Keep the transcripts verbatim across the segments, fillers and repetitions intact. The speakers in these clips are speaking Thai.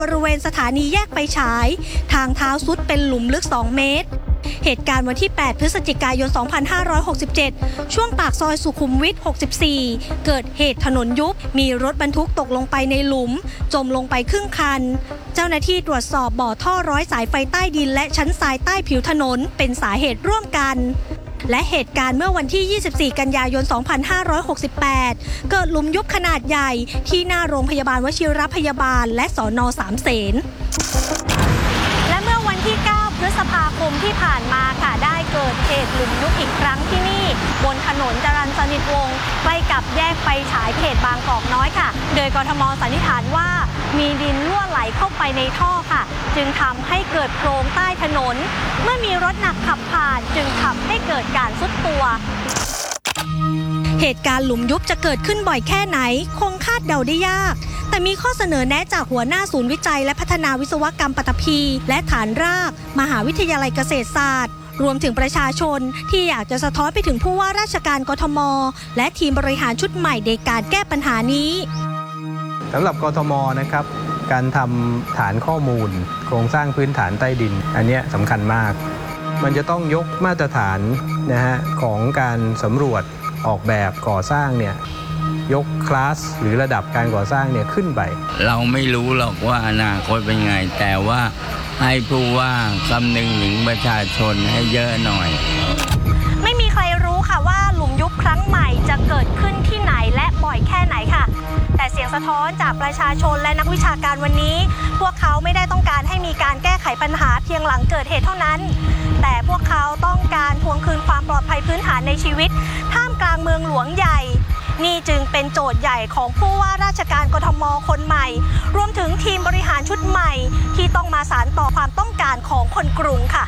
บริเวณสถานีแยกไฟฉายทางเท้าซุดเป็นหลุมลึกสองเมตรเหตุการณ์วันที่ แปด พฤศจิกายน สองพันห้าร้อยหกสิบเจ็ด ช่วงปากซอยสุขุมวิท หกสิบสี่ เกิดเหตุถนนยุบมีรถบรรทุกตกลงไปในหลุมจมลงไปครึ่งคันเจ้าหน้าที่ตรวจสอบบ่อท่อร้อยสายไฟใต้ดินและชั้นทรายใต้ผิวถนนเป็นสาเหตุร่วมกันและเหตุการณ์เมื่อวันที่ ยี่สิบสี่ กันยายน สองพันห้าร้อยหกสิบแปด เกิดหลุมยุบขนาดใหญ่ที่หน้าโรงพยาบาลวชิรพยาบาลและสน.สามเสนและเมื่อวันที่ เก้า พฤษภาคมที่ผ่านมาค่ะได้เกิดเหตุหลุมยุบอีกครั้งที่นี่บนถนนจรัญสนิทวงศ์ใกล้กับแยกไฟฉายเขตบางกอกน้อยค่ะโดยกทม.สันนิษฐานว่ามีดินรั่วไหลเข้าไปในท่อค่ะจึงทำให้เกิดโพรงใต้ถนนเมื่อมีรถหนักขับผ่านจึงทำให้เกิดการทรุดตัวเหตุการณ์หลุมยุบจะเกิดขึ้นบ่อยแค่ไหนคงคาดเดาได้ยากแต่มีข้อเสนอแนะจากหัวหน้าศูนย์วิจัยและพัฒนาวิศวกรรมปัตภีและฐานรากมหาวิทยาลัยเกษตรศาสตร์รวมถึงประชาชนที่อยากจะสะท้อนไปถึงผู้ว่าราชการกทม.และทีมบริหารชุดใหม่ในการแก้ปัญหานี้สำหรับกทม.นะครับการทำฐานข้อมูลโครงสร้างพื้นฐานใต้ดินอันนี้สำคัญมากมันจะต้องยกมาตรฐานนะฮะของการสำรวจออกแบบก่อสร้างเนี่ยยกคลาสหรือระดับการก่อสร้างเนี่ยขึ้นไปเราไม่รู้หรอกว่าอนาคตเป็นไงแต่ว่าให้ผู้ว่าคำนึงถึงประชาชนให้เยอะหน่อยไม่มีใครรู้ค่ะว่าหลุมยุบครั้งใหม่จะเกิดขึ้นที่ไหนและบ่อยแค่ไหนค่ะแต่เสียงสะท้อนจากประชาชนและนักวิชาการวันนี้พวกเขาไม่ได้ต้องการให้มีการแก้ไขปัญหาเพียงหลังเกิดเหตุเท่านั้นแต่พวกเขาต้องการทวงคืนความปลอดภัยพื้นฐานในชีวิตท่ามกลางเมืองหลวงใหญ่นี่จึงเป็นโจทย์ใหญ่ของผู้ว่าราชการกทม.คนใหม่รวมถึงทีมบริหารชุดใหม่ที่ต้องมาสานต่อความต้องการของคนกรุงค่ะ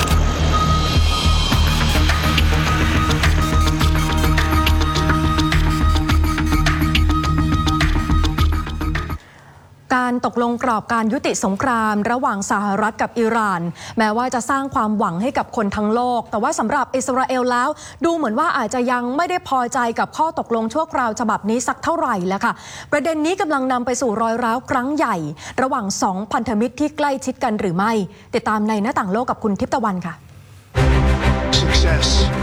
การตกลงกรอบการยุติสงครามระหว่างสหรัฐกับอิหร่านแม้ว่าจะสร้างความหวังให้กับคนทั้งโลกแต่ว่าสำหรับอิสราเอลแล้วดูเหมือนว่าอาจจะยังไม่ได้พอใจกับข้อตกลงชั่วคราวฉบับนี้สักเท่าไหร่แล้วค่ะประเด็นนี้กำลังนำไปสู่รอยร้าวครั้งใหญ่ระหว่างสองพันธมิตรที่ใกล้ชิดกันหรือไม่ติดตามในหน้าต่างโลกกับคุณทิพย์ตะวันค่ะ Success